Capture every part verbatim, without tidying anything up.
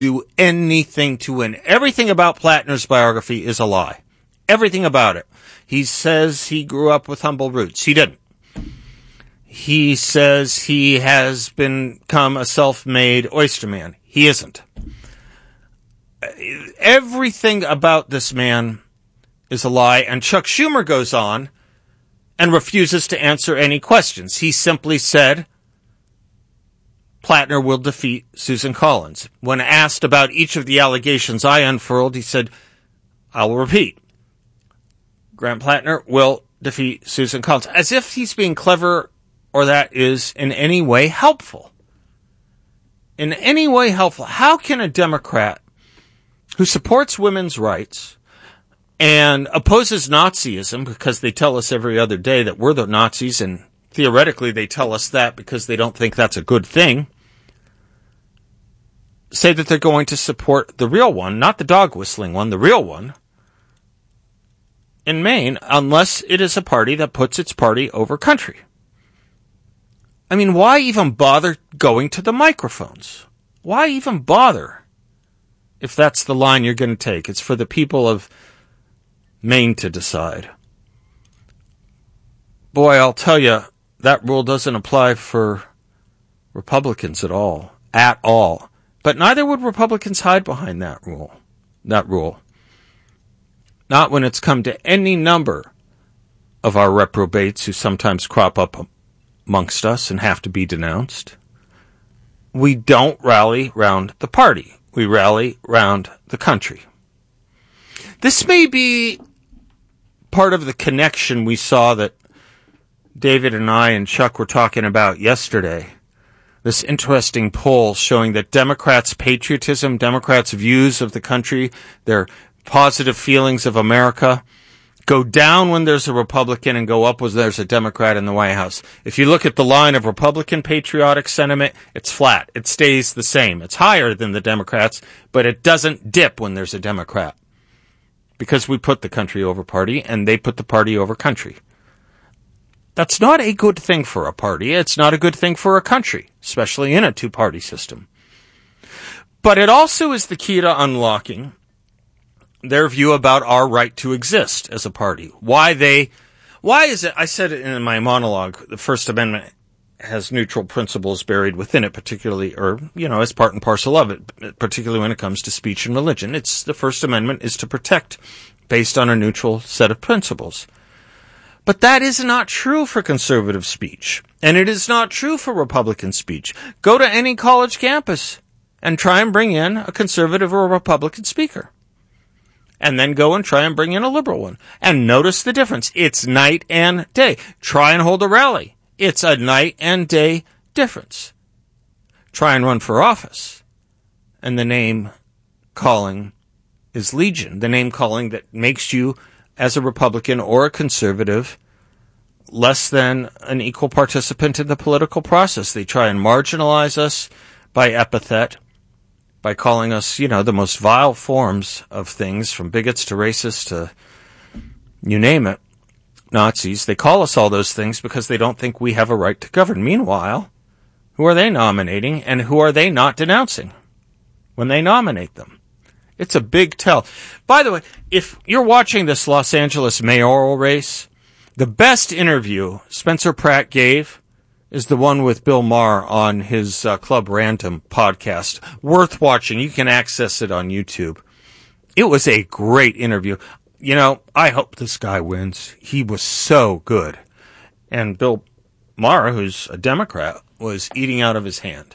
do anything to win. Everything about Plattner's biography is a lie. Everything about it. He says he grew up with humble roots. He didn't. He says he has become a self-made oyster man. He isn't. Everything about this man is a lie, and Chuck Schumer goes on and refuses to answer any questions. He simply said Plattner will defeat Susan Collins. When asked about each of the allegations I unfurled, he said, I will repeat. Grant Plattner will defeat Susan Collins. As if he's being clever or that is in any way helpful. In any way helpful. How can a Democrat who supports women's rights and opposes Nazism, because they tell us every other day that we're the Nazis, and theoretically they tell us that because they don't think that's a good thing, say that they're going to support the real one, not the dog whistling one, the real one, in Maine, unless it is a party that puts its party over country. I mean, why even bother going to the microphones? Why even bother if that's the line you're going to take? It's for the people of Maine to decide. Boy, I'll tell you, that rule doesn't apply for Republicans at all. At all. But neither would Republicans hide behind that rule. That rule. Not when it's come to any number of our reprobates who sometimes crop up amongst us and have to be denounced. We don't rally round the party. We rally round the country. This may be part of the connection we saw that David and I and Chuck were talking about yesterday. This interesting poll showing that Democrats' patriotism, Democrats' views of the country, their positive feelings of America, go down when there's a Republican and go up when there's a Democrat in the White House. If you look at the line of Republican patriotic sentiment, it's flat. It stays the same. It's higher than the Democrats, but it doesn't dip when there's a Democrat. Because we put the country over party, and they put the party over country. That's not a good thing for a party. It's not a good thing for a country, especially in a two-party system. But it also is the key to unlocking their view about our right to exist as a party. Why they, why is it, I said it in my monologue, the First Amendment has neutral principles buried within it, particularly, or, you know, as part and parcel of it, particularly when it comes to speech and religion. It's, the First Amendment is to protect based on a neutral set of principles. But that is not true for conservative speech. And it is not true for Republican speech. Go to any college campus and try and bring in a conservative or a Republican speaker. And then go and try and bring in a liberal one. And notice the difference. It's night and day. Try and hold a rally. It's a night and day difference. Try and run for office. And the name calling is legion. The name calling that makes you, as a Republican or a conservative, less than an equal participant in the political process. They try and marginalize us by epithet, by calling us, you know, the most vile forms of things, from bigots to racists to you name it, Nazis. They call us all those things because they don't think we have a right to govern. Meanwhile, who are they nominating and who are they not denouncing when they nominate them? It's a big tell. By the way, if you're watching this Los Angeles mayoral race, the best interview Spencer Pratt gave is the one with Bill Maher on his uh, Club Random podcast. Worth watching. You can access it on YouTube. It was a great interview. You know, I hope this guy wins. He was so good. And Bill Maher, who's a Democrat, was eating out of his hand.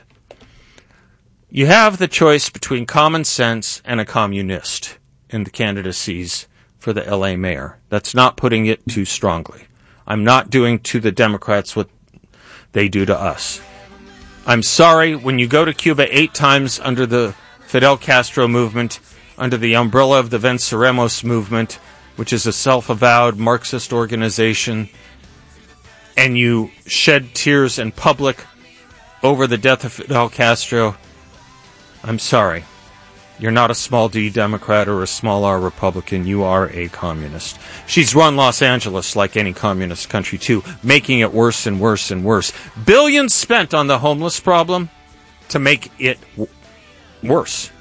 You have the choice between common sense and a communist in the candidacies for the L A mayor. That's not putting it too strongly. I'm not doing to the Democrats what they do to us. I'm sorry, when you go to Cuba eight times under the Fidel Castro movement, under the umbrella of the Venceremos movement, which is a self-avowed Marxist organization, and you shed tears in public over the death of Fidel Castro, I'm sorry. You're not a small D Democrat or a small R Republican. You are a communist. She's run Los Angeles like any communist country, too, making it worse and worse and worse. Billions spent on the homeless problem to make it w- worse.